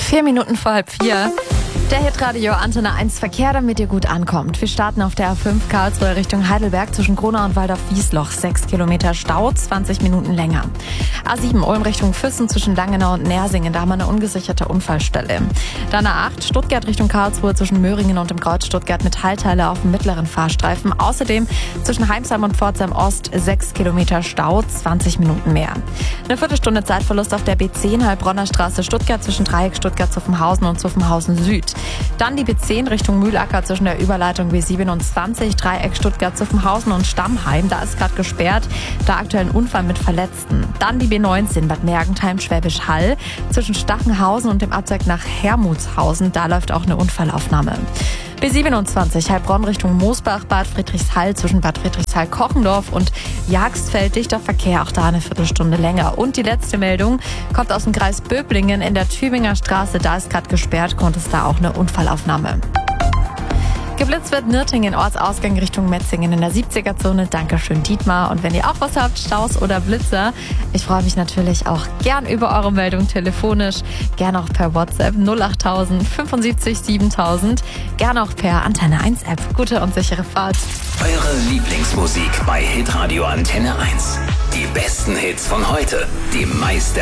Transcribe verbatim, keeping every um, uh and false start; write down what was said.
Vier Minuten vor halb vier. Der Hitradio Antenne eins Verkehr, damit ihr gut ankommt. Wir starten auf der A fünf Karlsruhe Richtung Heidelberg zwischen Gronau und Waldorf-Wiesloch. Sechs Kilometer Stau, zwanzig Minuten länger. A sieben Ulm Richtung Füssen zwischen Langenau und Nersingen. Da haben wir eine ungesicherte Unfallstelle. Dann A acht Stuttgart Richtung Karlsruhe zwischen Möhringen und dem Kreuz Stuttgart mit Haltteile auf dem mittleren Fahrstreifen. Außerdem zwischen Heimsheim und Pforzheim Ost sechs Kilometer Stau, zwanzig Minuten mehr. Eine Viertelstunde Zeitverlust auf der B zehn Heilbronner Straße Stuttgart zwischen Dreieck Stuttgart Zuffenhausen und Zuffenhausen Süd. Dann die B zehn Richtung Mühlacker zwischen der Überleitung B siebenundzwanzig, Dreieck Stuttgart Zuffenhausen und Stammheim. Da ist gerade gesperrt, da aktuell ein Unfall mit Verletzten. Dann die B neunzehn Bad Mergentheim Schwäbisch Hall zwischen Stachenhausen und dem Abzweig nach Hermutshausen. Da läuft auch eine Unfallaufnahme. B siebenundzwanzig Heilbronn Richtung Moosbach, Bad Friedrichshall zwischen Bad Friedrichshall Kochendorf und Jagstfeld. Dichter Verkehr, auch da eine Viertelstunde länger. Und die letzte Meldung kommt aus dem Kreis Böblingen in der Tübinger Straße. Da ist gerade gesperrt, konnte es da auch eine Unfallaufnahme. Geblitzt wird Nürtingen, Ortsausgang Richtung Metzingen in der siebziger-Zone. Dankeschön, Dietmar. Und wenn ihr auch was habt, Staus oder Blitzer, ich freue mich natürlich auch gern über eure Meldung telefonisch, gern auch per WhatsApp null acht null null fünfundsiebzig siebentausend, gern auch per Antenne eins App. Gute und sichere Fahrt. Eure Lieblingsmusik bei Hitradio Antenne eins. Die besten Hits von heute, die meiste